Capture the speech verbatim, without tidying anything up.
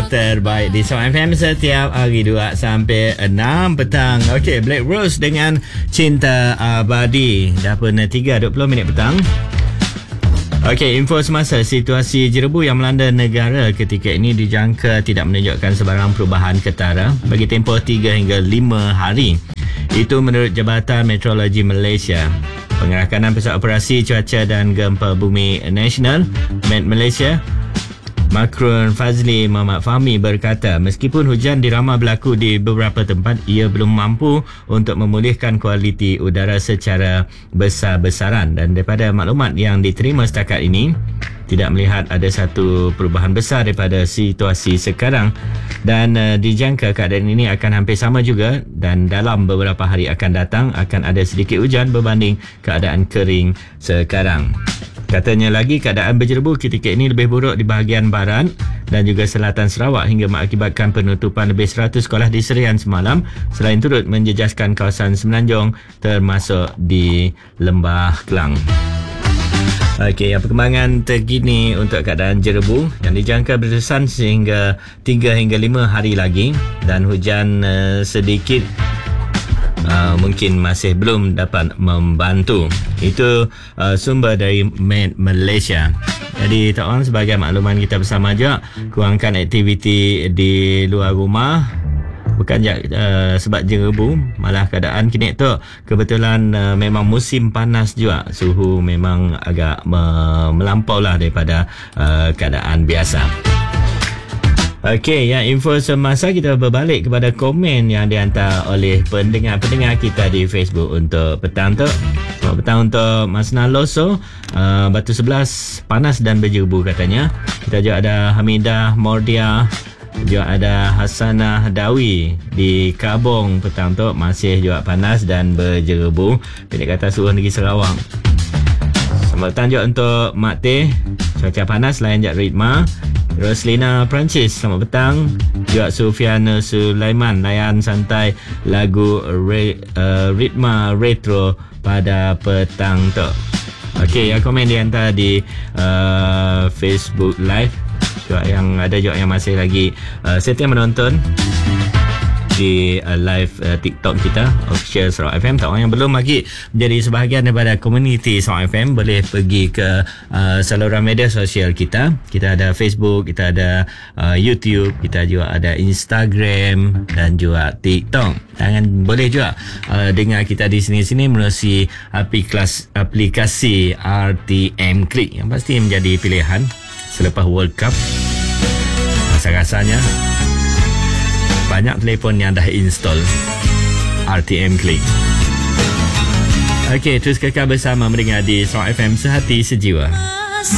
terbaik di Sound F M setiap hari dua sampai enam petang. Okey, Black Rose dengan Cinta Abadi. Dah pun tiga dua puluh minit petang. Okey, info semasa situasi jerebu yang melanda negara ketika ini dijangka tidak menunjukkan sebarang perubahan ketara bagi tempoh tiga hingga lima hari. Itu menurut Jabatan Meteorologi Malaysia. Pengerakanan Pusat Operasi Cuaca dan Gempa Bumi Nasional Met Malaysia, Makron Fazli Muhammad Fahmi berkata meskipun hujan diramal berlaku di beberapa tempat, ia belum mampu untuk memulihkan kualiti udara secara besar-besaran, dan daripada maklumat yang diterima setakat ini tidak melihat ada satu perubahan besar daripada situasi sekarang, dan uh, dijangka keadaan ini akan hampir sama juga, dan dalam beberapa hari akan datang akan ada sedikit hujan berbanding keadaan kering sekarang. Katanya lagi, keadaan berjerebu ketika ini lebih buruk di bahagian barat dan juga selatan Sarawak hingga mengakibatkan penutupan lebih seratus sekolah di Serian semalam, selain turut menjejaskan kawasan Semenanjung termasuk di Lembah Kelang. Okey, perkembangan terkini untuk keadaan jerebu yang dijangka berterusan sehingga tiga hingga lima hari lagi, dan hujan uh, sedikit Uh, mungkin masih belum dapat membantu. Itu uh, sumber dari Met Malaysia. Jadi tak orang, sebagai makluman kita bersama je, kurangkan aktiviti di luar rumah. Bukan je uh, sebab jerebu, malah keadaan kini tu kebetulan uh, memang musim panas juga. Suhu memang agak me- melampau lah daripada uh, keadaan biasa. Okey, yang info semasa kita berbalik kepada komen yang dihantar oleh pendengar-pendengar kita di Facebook untuk petang tu. Selamat petang untuk Mas Naloso, uh, Batu Sebelas panas dan berjerebu katanya. Kita juga ada Hamidah Mordia, juga ada Hasanah Dawi di Kabong petang tu masih juga panas dan berjerebu. Pendek kata suruh negeri Sarawak. Selamat petang juga untuk Mak Teh, cuaca panas layan jak Ritma. Roslina Perancis, selamat petang. Juga Sufiana Sulaiman, layan santai lagu re, uh, Ritma Retro pada petang tu. Okey, yang komen dihantar di uh, Facebook Live. Juga yang ada juga yang masih lagi uh, setia menonton di uh, live uh, TikTok kita Official Sarawak F M. Tak orang yang belum lagi menjadi sebahagian daripada komuniti Sarawak F M, boleh pergi ke uh, saluran media sosial kita. Kita ada Facebook, kita ada uh, YouTube, kita juga ada Instagram dan juga TikTok. Dan boleh juga uh, dengar kita di sini-sini melalui aplikasi, aplikasi R T M Click yang pasti menjadi pilihan selepas World Cup. Rasa-rasanya banyak telefon yang dah install R T M Click. Okey, terus kekal bersama mendengar di Sarawak F M Sehati Sejiwa.